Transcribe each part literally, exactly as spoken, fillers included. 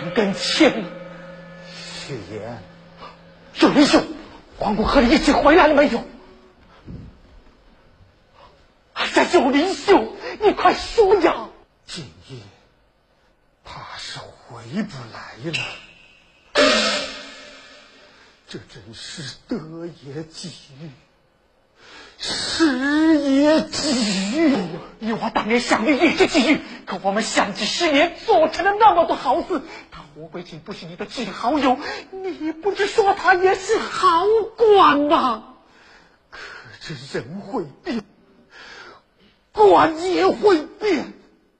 三更前。 徐言， 有林兄，皇姑和你一起回来了没有？哎呀，有林兄，你快说呀！ 今夜怕是回不来了，这真是得也机遇，失也机遇。 你我当年相遇也是机遇，可我们相知十年，做成了那么多好事。他胡贵卿不是你的至好友，你不是说他也是好官吗？ 可这人会变，官也会变。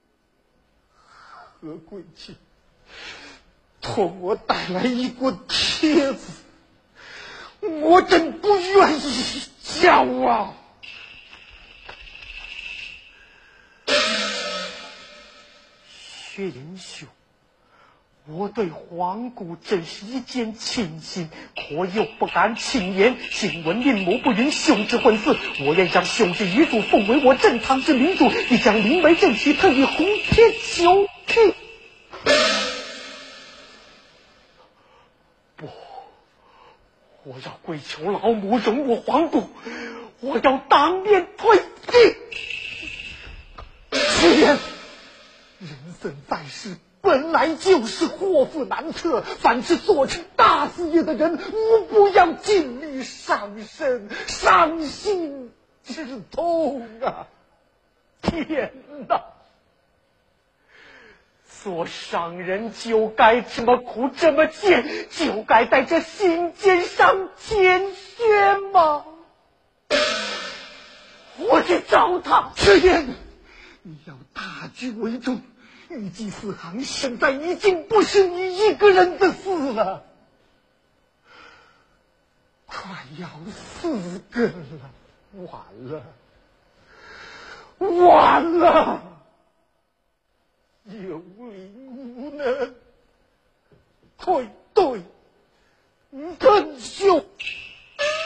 何贵卿托我带来一个帖子，我真不愿意交啊。 薛仁兄，我对皇姑真是一见倾心，可又不敢轻言。请问林某不允兄之婚事，我愿将兄之遗嘱奉为我正堂之明珠，亦将灵媒正娶特以红帖求聘。不，我要跪求老母容我皇姑，我要当面推辞。 徐言，人生在世本来就是祸福难测，凡是做成大事业的人，无不要尽力伤身伤心之痛啊！天哪！ 做商人就该这么苦这么贱，就该在这心尖上舔血吗？我去找他。 徐言，你要大局为重，预计四行现在已经不是你一个人的事了，快要四个了，完了，完了！